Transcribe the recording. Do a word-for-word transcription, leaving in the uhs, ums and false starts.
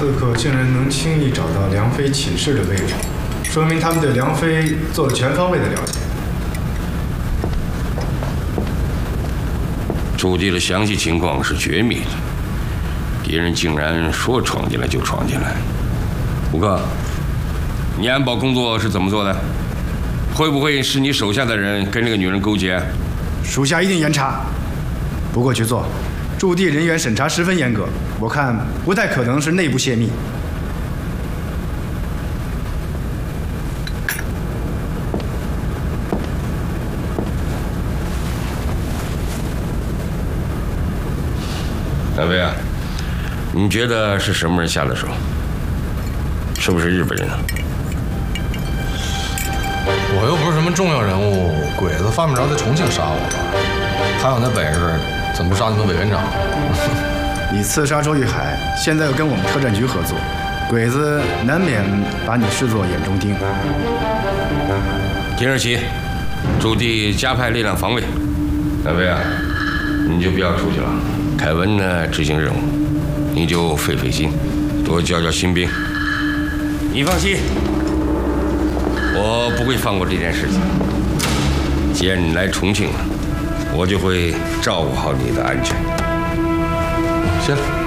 刺客竟然能轻易找到梁妃寝室的位置，说明他们对梁妃做了全方位的了解。 驻地的详细情况是绝密的，敌人竟然说闯进来就闯进来。胡克，你安保工作是怎么做的？会不会是你手下的人跟这个女人勾结？ 属下一定严查。不过局座，驻地人员审查十分严格，我看不太可能是内部泄密。 大飞啊，你觉得是什么人下的手？是不是日本人啊？ 我又不是什么重要人物，鬼子犯不着在重庆杀我吧？他有那本事，怎么不杀你们委员长？ 你刺杀周玉海，现在又跟我们特战局合作，鬼子难免把你视作眼中钉。 今日起，驻地加派力量防卫。大飞啊，你就不要出去了。凯文呢，执行任务，你就费费心，多教教新兵。你放心，我不会放过这件事情。既然你来重庆了，我就会照顾好你的安全。 行。